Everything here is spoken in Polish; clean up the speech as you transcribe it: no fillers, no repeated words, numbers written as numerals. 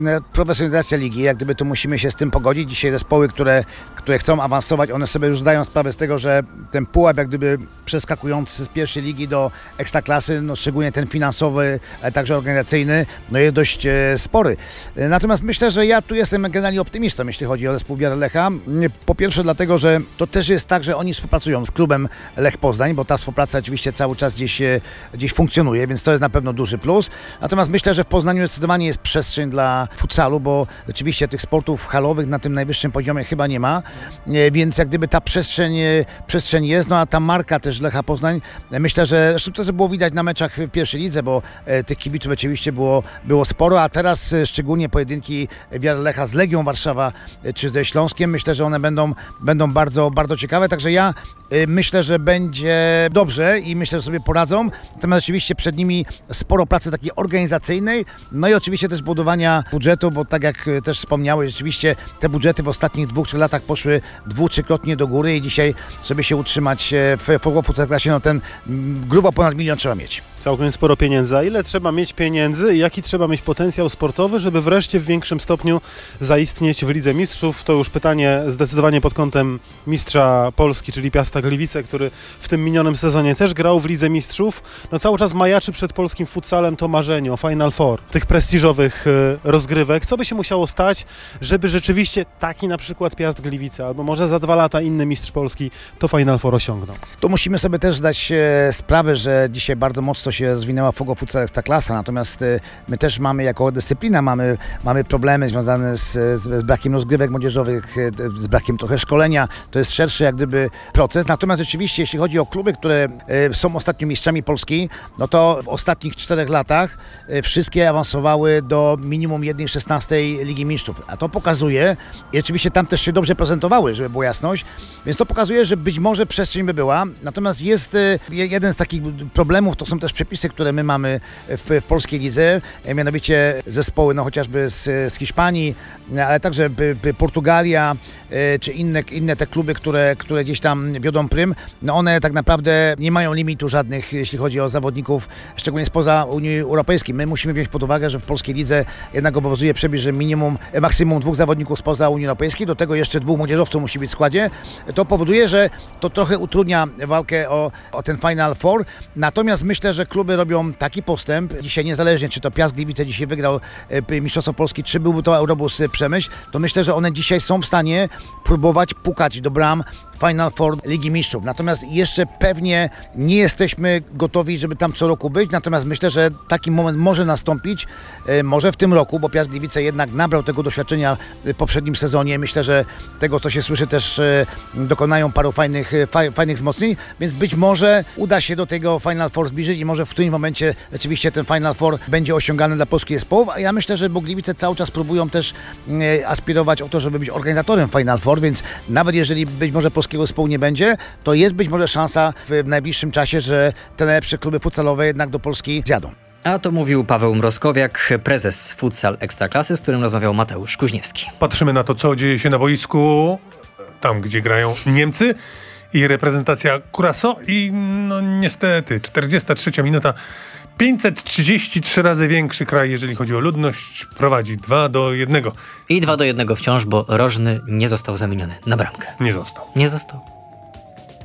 Profesjonalizacja ligi, jak gdyby tu musimy się z tym pogodzić. Dzisiaj zespoły, które chcą awansować, one sobie już zdają sprawę z tego, że ten pułap jak gdyby przeskakujący z pierwszej ligi do ekstraklasy, szczególnie ten finansowy, ale także organizacyjny, jest dość spory. Natomiast myślę, że ja tu jestem generalnie optymistą, jeśli chodzi o zespół Wiary Lecha. Po pierwsze dlatego, że to też jest tak, że oni współpracują z klubem Lech Poznań, bo ta współpraca oczywiście cały czas gdzieś funkcjonuje, więc to jest na pewno duży plus. Natomiast myślę, że w Poznaniu zdecydowanie jest przestrzeń dla futsalu, bo rzeczywiście tych sportów halowych na tym najwyższym poziomie chyba nie ma, więc jak gdyby ta przestrzeń jest, a ta marka też Lecha Poznań, myślę, że zresztą to było widać na meczach w pierwszej lidze, bo tych kibiców oczywiście było sporo, a teraz szczególnie pojedynki Wiary Lecha z Legią Warszawa czy ze Śląskiem, myślę, że one będą bardzo, bardzo ciekawe, także ja myślę, że będzie dobrze i myślę, że sobie poradzą, natomiast oczywiście przed nimi sporo pracy takiej organizacyjnej, i oczywiście też budowania budżetu, bo tak jak też wspomniałeś, rzeczywiście te budżety w ostatnich 2-3 latach poszły 2-3-krotnie do góry i dzisiaj, żeby się utrzymać w futsalklasie, ten grubo ponad 1 milion trzeba mieć. Całkiem sporo pieniędzy. A ile trzeba mieć pieniędzy i jaki trzeba mieć potencjał sportowy, żeby wreszcie w większym stopniu zaistnieć w Lidze Mistrzów? To już pytanie zdecydowanie pod kątem mistrza Polski, czyli Piasta Gliwice, który w tym minionym sezonie też grał w Lidze Mistrzów. Cały czas majaczy przed polskim futsalem to marzenie o Final Four, tych prestiżowych rozgrywek. Co by się musiało stać, żeby rzeczywiście taki na przykład Piast Gliwice, albo może za 2 lata inny mistrz Polski to Final Four osiągnął? Tu musimy sobie też dać sprawę, że dzisiaj bardzo mocno się rozwinęła futsal ekstraklasa, natomiast my też mamy jako dyscyplina mamy problemy związane z brakiem rozgrywek młodzieżowych, z brakiem trochę szkolenia. To jest szerszy jak gdyby proces. Natomiast oczywiście jeśli chodzi o kluby, które są ostatnio mistrzami Polski, to w ostatnich 4 latach wszystkie awansowały do minimum 1/16 Ligi Mistrzów. A to pokazuje, i oczywiście tam też się dobrze prezentowały, żeby była jasność, więc to pokazuje, że być może przestrzeń by była. Natomiast jest jeden z takich problemów, to są też przepisy, które my mamy w polskiej lidze, mianowicie zespoły chociażby z Hiszpanii, ale także Portugalia, czy inne te kluby, które gdzieś tam wiodą prym, one tak naprawdę nie mają limitu żadnych, jeśli chodzi o zawodników, szczególnie spoza Unii Europejskiej. My musimy wziąć pod uwagę, że w polskiej lidze jednak obowiązuje przepis, że maksimum 2 zawodników spoza Unii Europejskiej, do tego jeszcze 2 młodzieżowców musi być w składzie. To powoduje, że to trochę utrudnia walkę o ten Final Four. Natomiast myślę, że kluby robią taki postęp. Dzisiaj niezależnie, czy to Piast Gliwice dzisiaj wygrał Mistrzostwo Polski, czy byłby to Eurobus Przemyśl, to myślę, że one dzisiaj są w stanie próbować pukać do bram Final Four Ligi Mistrzów. Natomiast jeszcze pewnie nie jesteśmy gotowi, żeby tam co roku być, natomiast myślę, że taki moment może nastąpić, może w tym roku, bo Piast Gliwice jednak nabrał tego doświadczenia w poprzednim sezonie. Myślę, że tego, co się słyszy, też dokonają paru fajnych wzmocnień, więc być może uda się do tego Final Four zbliżyć i może w którymś momencie rzeczywiście ten Final Four będzie osiągany dla polskich zespołów, a ja myślę, że Gliwice cały czas próbują też aspirować o to, żeby być organizatorem Final Four, więc nawet jeżeli być może polskiego zespołu nie będzie, to jest być może szansa w najbliższym czasie, że te najlepsze kluby futsalowe jednak do Polski zjadą. A to mówił Paweł Mroskowiak, prezes Futsal Ekstraklasy, z którym rozmawiał Mateusz Kuźniewski. Patrzymy na to, co dzieje się na boisku, tam gdzie grają Niemcy i reprezentacja Curaçao i niestety 43 minuta. 533 razy większy kraj, jeżeli chodzi o ludność, prowadzi 2-1. I 2-1 wciąż, bo Rożny nie został zamieniony na bramkę. Nie został. Nie został.